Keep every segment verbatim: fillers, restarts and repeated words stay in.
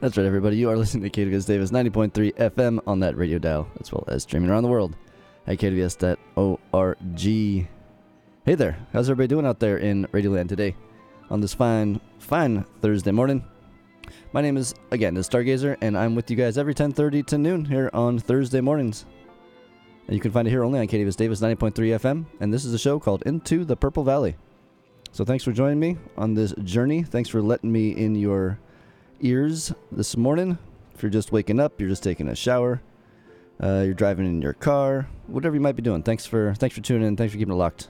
That's right, everybody. You are listening to K W S Davis ninety point three F M on that radio dial, as well as streaming around the world at K W S dot org. Hey there. How's everybody doing out there in Radioland today on this fine, fine Thursday morning? My name is, again, the Stargazer, and I'm with you guys every ten thirty to noon here on Thursday mornings. And you can find it here only on K W S Davis ninety point three F M, and this is a show called Into the Purple Valley. So thanks for joining me on this journey. Thanks for letting me in your ears this morning. If you're just waking up, you're just taking a shower, uh, you're driving in your car, whatever you might be doing. Thanks for thanks for tuning in. Thanks for keeping it locked.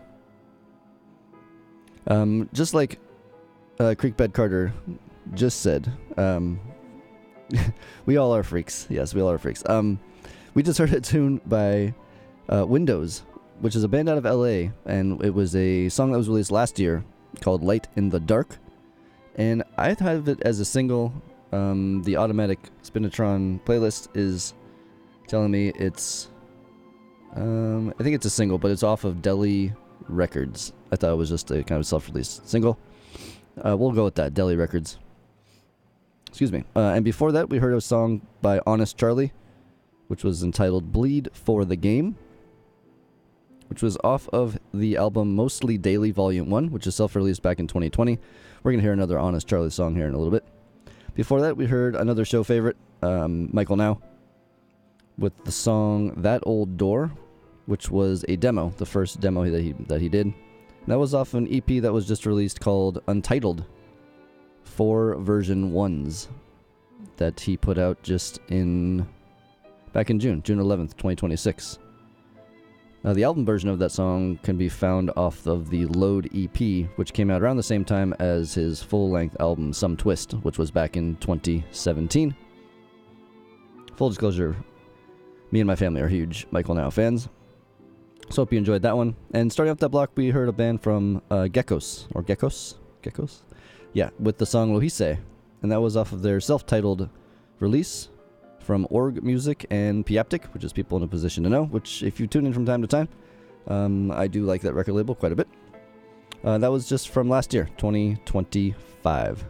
Um, just like uh, Creekbed Carter just said, um, we all are freaks. Yes, we all are freaks. Um, we just heard a tune by uh, Windows, which is a band out of L A, and it was a song that was released last year called Light in the Dark. And I have it as a single. Um, the automatic Spinatron playlist is telling me it's, um, I think it's a single, but it's off of Deli Records. I thought it was just a kind of self-released single. Uh, we'll go with that, Deli Records. Excuse me. Uh, and before that, we heard a song by Honest Charlie, which was entitled Bleed for the Game, which was off of the album Mostly Daily Volume one, which is self-released back in twenty twenty. We're going to hear another Honest Charlie song here in a little bit. Before that, we heard another show favorite, um, Michael Now, with the song That Old Door, which was a demo, the first demo that he that he did. And that was off an E P that was just released called Untitled, four version ones, that he put out just in, back in June, June eleventh, twenty twenty-six. Now, the album version of that song can be found off of the Load E P, which came out around the same time as his full-length album, Some Twist, which was back in twenty seventeen. Full disclosure, me and my family are huge Michael Now fans, so hope you enjoyed that one. And starting off that block, we heard a band from uh, Geckos, or Geckos? Geckos? Yeah, with the song Lohise, and that was off of their self-titled release from Org Music and Piaptic, which is People in a Position to Know, which, if you tune in from time to time, um, I do like that record label quite a bit. Uh, that was just from last year, twenty twenty-five.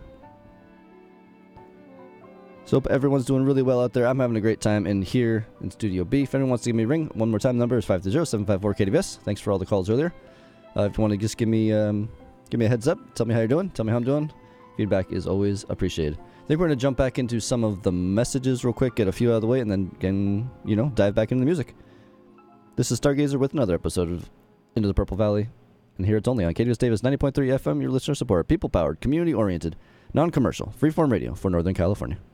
So hope everyone's doing really well out there. I'm having a great time in here in Studio B. If anyone wants to give me a ring, one more time, the number is five two zero, seven five four, K W S. Thanks for all the calls earlier. Uh, if you want to just give me um, give me a heads up, tell me how you're doing, tell me how I'm doing. Feedback is always appreciated. I think we're going to jump back into some of the messages real quick, get a few out of the way, and then, again, you know, dive back into the music. This is Stargazer with another episode of Into the Purple Valley, and here it's only on K W S Davis ninety point three F M, your listener support, people-powered, community-oriented, non-commercial, freeform radio for Northern California.